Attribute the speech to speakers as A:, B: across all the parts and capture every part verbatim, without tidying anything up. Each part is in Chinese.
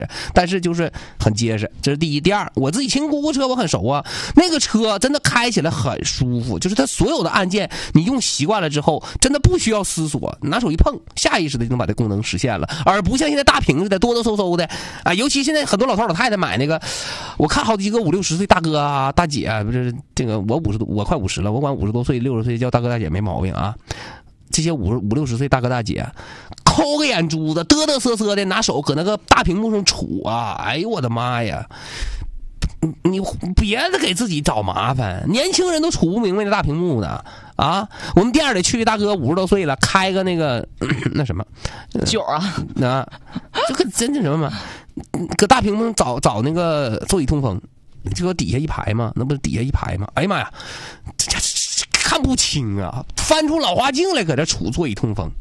A: 但是就是很结实，这是第一。第二，我自己骑姑姑车我很熟啊，那个车真的开起来很舒服，就是它所有的按键你用习惯了之后，真的不需要思索，拿手一碰，下意识的就能把这功能实现了，而不像现在大屏似的哆哆嗦嗦的啊。尤其现在很多老头老太太买那个，我看好几个五六十岁大哥啊大姐啊，不是这个我五十多，我快五十了，我管五十多岁六十岁叫大哥大姐没毛病啊。这些五五六十岁大哥大姐，抠个眼珠子，嘚嘚瑟瑟的，拿手搁那个大屏幕上杵啊！哎呦我的妈呀！你别给自己找麻烦，年轻人都杵不明白那大屏幕的啊！我们店里去大哥五十多岁了，开个那个那什么
B: 酒啊，
A: 那这个真是什么嘛？搁大屏幕上找找那个座椅通风，就说底下一排嘛，那不是底下一排吗？哎呀妈呀，这家看不清啊！翻出老花镜来，搁这杵座椅通风。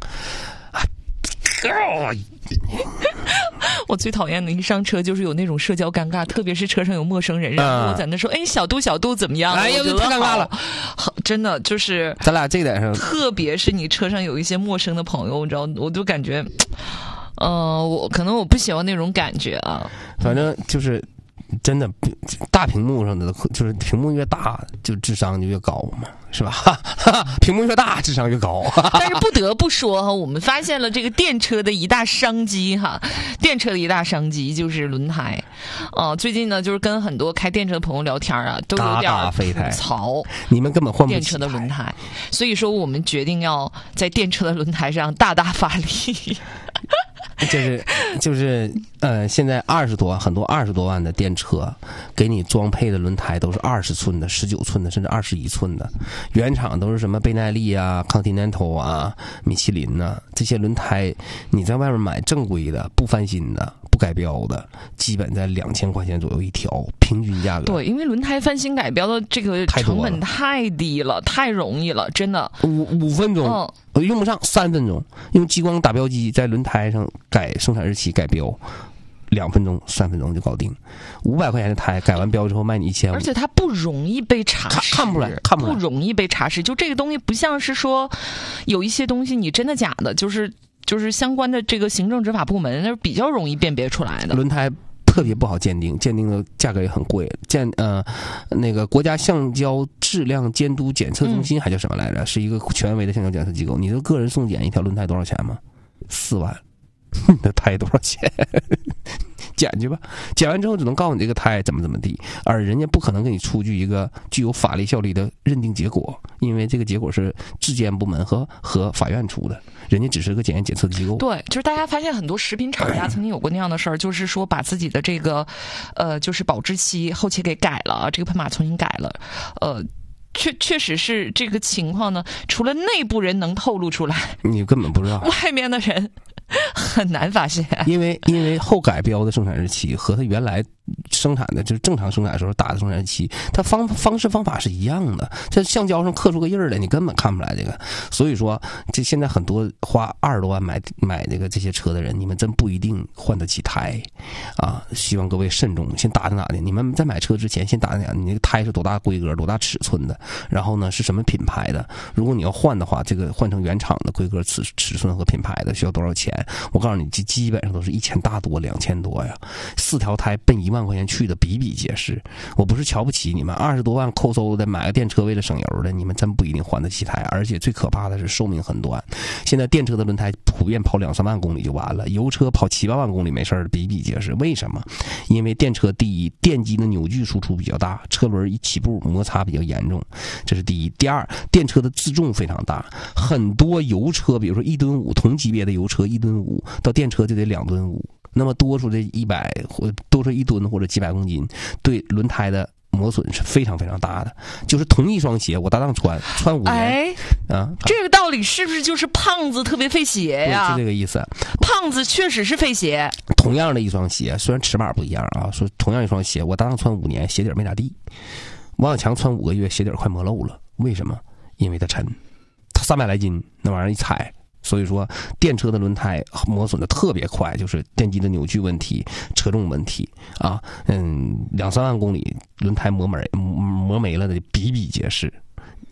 B: 我最讨厌的一上车就是有那种社交尴尬，特别是车上有陌生人，然后我在那说：“哎，小杜，小杜怎么样？”
A: 哎呀，太尴尬了，
B: 好，真的就是
A: 咱俩这点上，
B: 特别是你车上有一些陌生的朋友，你知道，我就感觉，呃，我可能我不喜欢那种感觉啊。
A: 反正就是真的，大屏幕上的就是屏幕越大，就智商就越高嘛，是吧？屏幕越大，智商越高。
B: 但是不得不说哈，我们发现了这个电车的一大商机哈，电车的一大商机就是轮胎。哦、呃，最近呢，就是跟很多开电车的朋友聊天啊，都有点吐槽，
A: 你们根本换不起
B: 电车的轮胎，所以说我们决定要在电车的轮胎上大大发力。
A: 就是就是呃，现在二十多万很多二十多万的电车，给你装配的轮胎都是二十寸的、十九寸的，甚至二十一寸的。原厂都是什么倍耐力啊、Continental 啊、米其林呐、啊，这些轮胎你在外面买正规的、不翻新的、不改标的，基本在两千块钱左右一条，平均价格。
B: 对，因为轮胎翻新改标的这个成本太低了，太容易了，真的。
A: 五五分钟。嗯用不上三分钟，用激光打标机在轮胎上改生产日期、改标，两分钟、三分钟就搞定。五百块钱的胎改完标之后卖你一千五，
B: 而且它不容易被查实，
A: 看不出来，看不出来，
B: 不容易被查实。就这个东西不像是说有一些东西你真的假的，就是就是相关的这个行政执法部门那是比较容易辨别出来的。
A: 轮胎特别不好鉴定，鉴定的价格也很贵。鉴呃，那个国家橡胶质量监督检测中心还叫什么来着？嗯、是一个权威的橡胶检测机构。你的个人送检一条轮胎多少钱吗？四万。你的胎多少钱？检去吧，检完之后只能告诉你这个胎怎么怎么地，而人家不可能给你出具一个具有法律效力的认定结果，因为这个结果是质监部门和和法院出的，人家只是个检验检测的机构。
B: 对，就是大家发现很多食品厂家曾经有过那样的事儿，就是说把自己的这个呃，就是保质期后期给改了，这个喷码重新改了，呃。确确实是这个情况呢，除了内部人能透露出来，
A: 你根本不知道，
B: 外面的人很难发现。
A: 因为因为后改标的生产日期和它原来生产的就是正常生产的时候打的生产日期，它方方式方法是一样的，这橡胶上刻出个印儿来，你根本看不出来这个。所以说，这现在很多花二十多万买买这个这些车的人，你们真不一定换得起胎啊！希望各位慎重，先打听打听。你们在买车之前，先打听打听你那个胎是多大规格、多大尺寸的，然后呢是什么品牌的。如果你要换的话，这个换成原厂的规格、尺尺寸和品牌的需要多少钱？我告诉你，基基本上都是一千大多、两千多呀。四条胎奔一万块钱去的比比皆是。我不是瞧不起你们，二十多万扣搜的买个电车为了省油的，你们真不一定换得起胎。而且最可怕的是寿命很短，现在电车的轮胎普遍跑两三万公里就完了，油车跑七八万公里没事儿，比比皆是。为什么？因为电车第一，电机的扭矩输出比较大，车轮一起步摩擦比较严重，这是第一。第二，电车的自重非常大，很多油车，比如说一吨五，同级别的油车一吨五，到电车就得两吨五。那么多出这一百或多出一吨或者几百公斤，对轮胎的磨损是非常非常大的。就是同一双鞋，我搭档穿穿五年，
B: 哎，啊，这个道理是不是就是胖子特别费鞋呀？
A: 就这个意思。
B: 胖子确实是费鞋。
A: 同样的一双鞋，虽然尺码不一样啊，说同样一双鞋，我搭档穿五年，鞋底没咋地；王小强穿五个月，鞋底快磨漏了。为什么？因为它沉，它三百来斤，那玩意儿一踩。所以说，电车的轮胎磨损的特别快，就是电机的扭矩问题、车重问题啊，嗯，两三万公里轮胎磨没磨没了的比比皆是。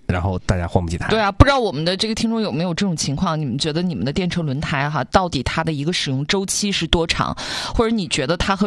A: 然后大家换不起台。
B: 对啊，不知道我们的这个听众有没有这种情况？你们觉得你们的电车轮胎哈，到底它的一个使用周期是多长？或者你觉得它和